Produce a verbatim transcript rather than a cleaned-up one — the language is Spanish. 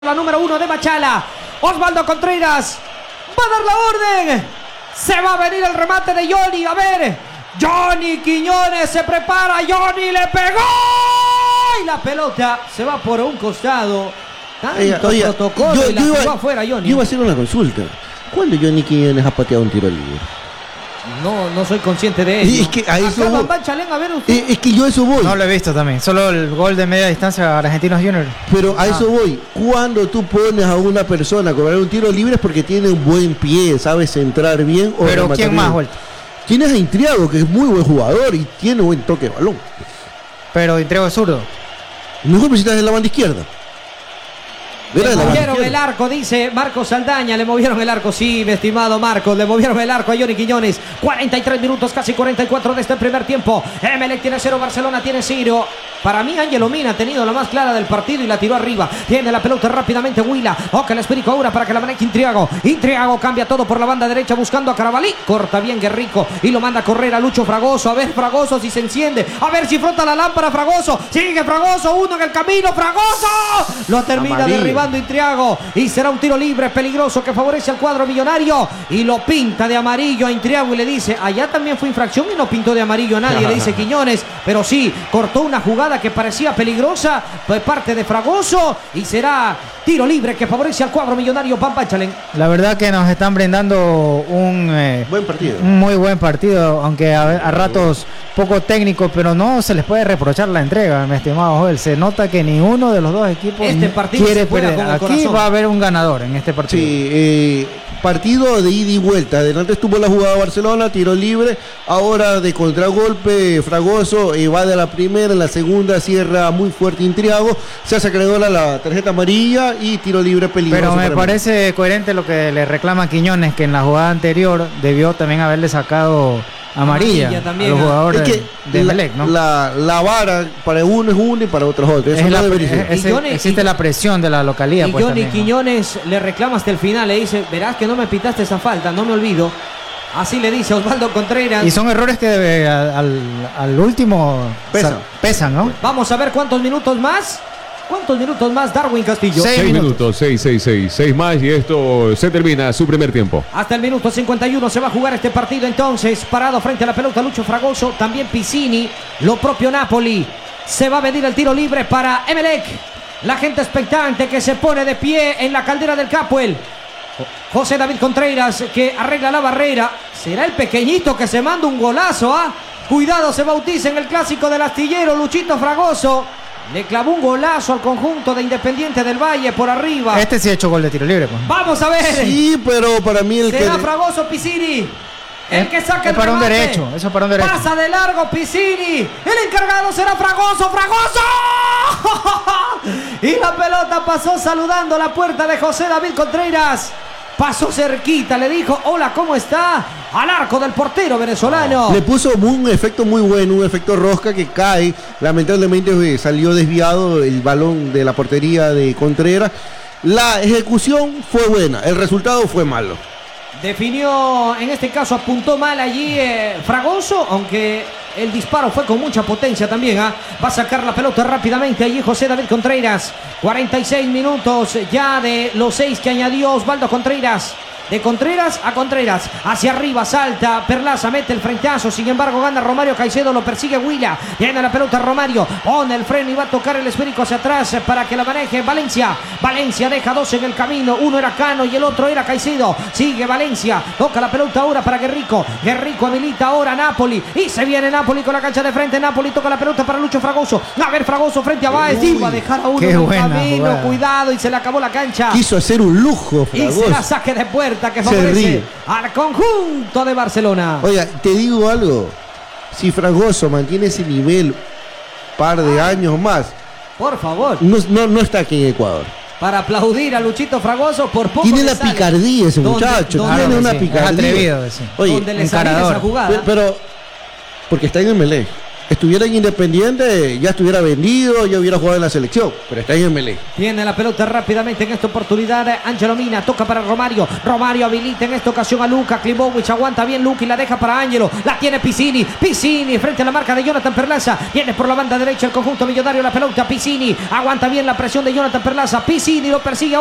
La número uno de Machala, Osvaldo Contreras va a dar la orden. Se va a venir el remate de Johnny. A ver, Johnny Quiñones se prepara. Johnny le pegó y la pelota se va por un costado. Tanto oiga, oiga, protocolo yo, y la yo tiró iba, afuera Johnny. Yo iba a hacer una consulta. ¿Cuándo Johnny Quiñones ha pateado un tiro libre? No, no soy consciente de ello. Es que a eso Acá voy. Van Chalén, a ver usted. Es, es que yo a eso voy. No lo he visto también. Solo el gol de media distancia a Argentinos Juniors. Pero a Ah. eso voy. Cuando tú pones a una persona a cobrar un tiro libre es porque tiene un buen pie, sabe centrar bien. O Pero rematar ¿quién bien. más, vuelta? Tienes a Intriago, que es muy buen jugador y tiene buen toque de balón. Pero Intriago es zurdo. Mejor visitas en la banda izquierda. Era Le de la banda movieron el izquierda. arco, dice Marcos Saldaña. Le movieron el arco, sí, mi estimado Marcos. Le movieron el arco a Johnny Quiñones. cuarenta y tres minutos, casi cuarenta y cuatro de este primer tiempo. Emelec tiene cero, Barcelona tiene cero. Para mí, Ángelo Mina ha tenido la más clara del partido y la tiró arriba. Tiene la pelota rápidamente Huila. Oca el esférico ahora para que la maneje Intriago. Intriago cambia todo por la banda derecha buscando a Carabalí. Corta bien Guerrico y lo manda a correr a Lucho Fragoso. A ver Fragoso si se enciende. A ver si frota la lámpara Fragoso. Sigue Fragoso, uno en el camino. Fragoso lo termina Amarillo. derribando Intriago. Y será un tiro libre peligroso que favorece al cuadro millonario. Y lo pinta de amarillo a Intriago y le dice, allá también fue infracción y no pintó de amarillo a nadie, le dice Quiñones. Pero sí, cortó una jugada que parecía peligrosa de parte de Fragoso. Y será tiro libre que favorece al cuadro millonario. Pampa Chalen. La verdad que nos están brindando un, eh, Buen partido. un muy buen partido, aunque a, a ratos poco técnico, pero no se les puede reprochar la entrega, mi estimado Joel. Se nota que ninguno de los dos equipos Este partido quiere se juega perder. con el Aquí corazón. va a haber un ganador en este partido. Sí, eh, partido de ida y vuelta. Adelante estuvo la jugada Barcelona, tiro libre. Ahora de contragolpe, Fragoso eh, va de la primera, en la segunda cierra muy fuerte Intriago. Se hace acreedora la tarjeta amarilla y tiro libre peligroso. Pero me para mí. parece coherente lo que le reclama Quiñones, que en la jugada anterior debió también haberle sacado amarilla, Amarilla también, a los ah. jugadores Es que de, de la, Emelec, ¿no? la, la vara para uno es una y para otro es otra. Eso Es no la- debería ser. es- Y Johnny- existe y- la presión de la localidad. Y pues, Johnny también, ¿no? Quiñones le reclama hasta el final. Le dice, verás que no me pitaste esa falta, no me olvido. Así le dice a Osvaldo Contreras. Y son errores que debe, al, al- al último Pesan. sa- pesan, ¿no? Vamos a ver cuántos minutos más. ¿Cuántos minutos más, Darwin Castillo? Seis Seis minutos. minutos, seis, seis, seis, seis más y esto se termina su primer tiempo. Hasta el minuto cincuenta y uno se va a jugar este partido entonces. Parado frente a la pelota Lucho Fragoso, también Piscini, lo propio Napoli. Se va a venir el tiro libre para Emelec. La gente expectante que se pone de pie en la caldera del Capuel. José David Contreras que arregla la barrera. Será el pequeñito que se manda un golazo, ¿ah? Cuidado, se bautiza en el clásico del astillero Luchito Fragoso. Le clavó un golazo al conjunto de Independiente del Valle por arriba. Este sí ha hecho gol de tiro libre, pues. Vamos a ver. Sí, pero para mí el que. Será Fragoso Piscini. El Es- que saca es el para un remate. derecho, eso es para un derecho. Pasa de largo Piscini. El encargado será Fragoso. ¡Fragoso! Y la pelota pasó saludando la puerta de José David Contreras. Pasó cerquita, le dijo, hola, ¿cómo está? Al arco del portero venezolano. Le puso un efecto muy bueno, un efecto rosca que cae. Lamentablemente eh, salió desviado el balón de la portería de Contreras. La ejecución fue buena, el resultado fue malo. Definió, en este caso apuntó mal allí eh, Fragoso, aunque el disparo fue con mucha potencia también. ¿ah? Va a sacar la pelota rápidamente allí José David Contreras. cuarenta y seis minutos ya de los seis que añadió Osvaldo Contreras. De Contreras a Contreras, hacia arriba, salta, Perlaza mete el frentazo, sin embargo gana Romario Caicedo, lo persigue Huila, tiene la pelota Romario, pone el freno y va a tocar el esférico hacia atrás para que la maneje Valencia, Valencia deja dos en el camino, uno era Cano y el otro era Caicedo, sigue Valencia, toca la pelota ahora para Guerrico, Guerrico habilita ahora a Napoli, y se viene Napoli con la cancha de frente, Napoli toca la pelota para Lucho Fragoso, a ver Fragoso frente a Baez, iba a dejar a uno qué en el buena camino, jugada. cuidado y se le acabó la cancha. Quiso hacer un lujo, Y Fragoso. será saque de puerta que Se favorece ríe. al conjunto de Barcelona. Oiga, te digo algo. Si Fragoso mantiene ese nivel par de años más, Por favor, no, no, no está aquí en Ecuador. para aplaudir a Luchito Fragoso por poco Tiene le la sale. picardía ese ¿Dónde- muchacho. dónde- Tiene Claro que una sí, es picardía. atrevido, sí. Oye, donde le salió encarador. esa jugada. pero, pero porque está en Emelec. estuviera en Independiente, ya estuviera vendido, ya hubiera jugado en la selección, pero está en Emelec. Tiene la pelota rápidamente en esta oportunidad. Ángelo Mina toca para Romario. Romario habilita en esta ocasión a Luka Klimovic. Aguanta bien Luka y la deja para Ángelo. La tiene Piscini. Piscini frente a la marca de Jonathan Perlaza. Viene por la banda derecha el conjunto millonario. La pelota Piscini. Aguanta bien la presión de Jonathan Perlaza. Piscini lo persigue.